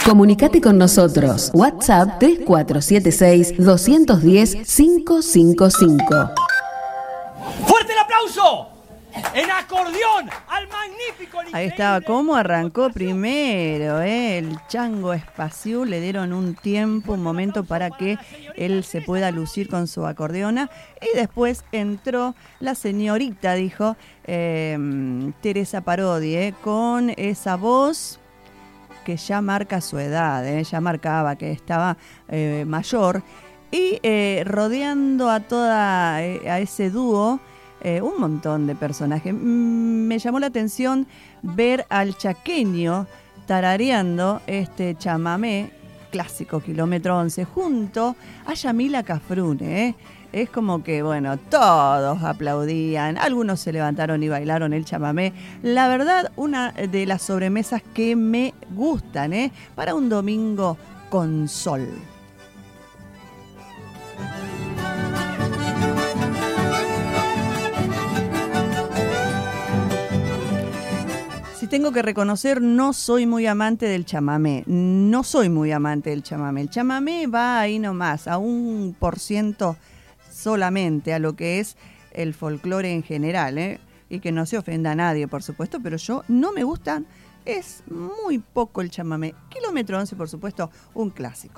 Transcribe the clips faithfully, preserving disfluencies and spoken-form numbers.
Comunicate con nosotros. WhatsApp tres cuatro siete seis, dos uno cero, cinco cinco cinco. ¡Fuerte el aplauso! En acordeón al magnífico. Ahí estaba, cómo arrancó primero, ¿eh? El Chango Espaciú, le dieron un tiempo, un momento para que él se pueda lucir con su acordeona. Y después entró la señorita, dijo eh, Teresa Parodi, ¿eh? Con esa voz que ya marca su edad, ¿eh? Ya marcaba que estaba eh, mayor. Y eh, rodeando a toda eh, a ese dúo, Eh, un montón de personajes. Mm, me llamó la atención ver al chaqueño tarareando este chamamé clásico Kilómetro once junto a Yamila Cafrune, ¿eh? Es como que, bueno, todos aplaudían, algunos se levantaron y bailaron el chamamé. La verdad, una de las sobremesas que me gustan, ¿eh? Para un domingo con sol. Si tengo que reconocer, no soy muy amante del chamamé. No soy muy amante del chamamé. El chamamé va ahí nomás, a un por ciento solamente a lo que es el folclore en general, ¿eh? Y que no se ofenda a nadie, por supuesto, pero yo no me gustan. Es muy poco el chamamé. Kilómetro once, por supuesto, un clásico.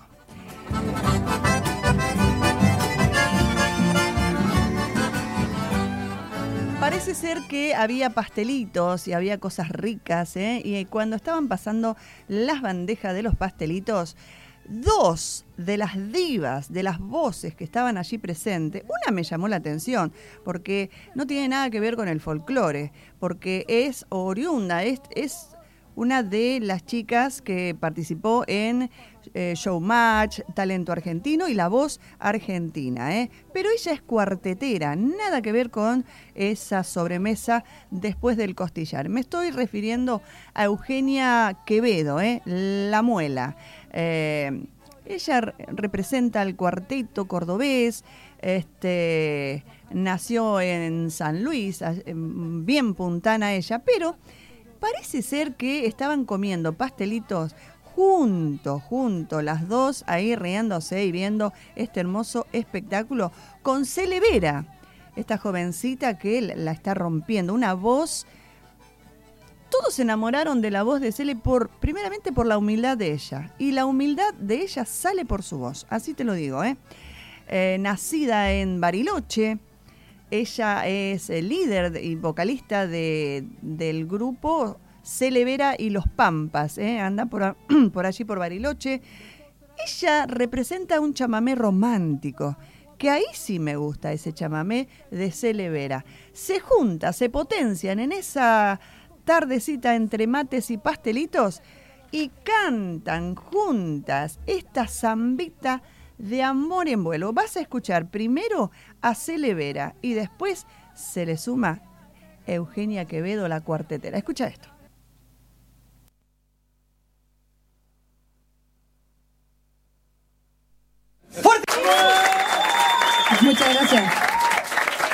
Parece ser que había pastelitos y había cosas ricas, ¿eh? Y cuando estaban pasando las bandejas de los pastelitos, dos de las divas, de las voces que estaban allí presentes, una me llamó la atención, porque no tiene nada que ver con el folclore, porque es oriunda, es, es una de las chicas que participó en eh, Showmatch, Talento Argentino y La Voz Argentina, ¿eh? Pero ella es cuartetera, nada que ver con esa sobremesa después del costillar. Me estoy refiriendo a Eugenia Quevedo, ¿eh? La Muela. Eh, ella representa al cuarteto cordobés, este, nació en San Luis, bien puntana ella, pero parece ser que estaban comiendo pastelitos juntos, juntos, las dos ahí riéndose y viendo este hermoso espectáculo con Cele Vera, esta jovencita que la está rompiendo, una voz. Todos se enamoraron de la voz de Cele por, primeramente por la humildad de ella, y la humildad de ella sale por su voz, así te lo digo, ¿eh? Eh, nacida en Bariloche. Ella es el líder y vocalista de, del grupo Cele Vera y Los Pampas, ¿eh? Anda por, a, por allí por Bariloche. Ella representa un chamamé romántico, que ahí sí me gusta ese chamamé de Cele Vera. Se juntan, se potencian en esa tardecita entre mates y pastelitos y cantan juntas esta zambita de amor en vuelo. Vas a escuchar primero a Cele Vera y después se le suma Eugenia Quevedo, la cuartetera. Escucha esto.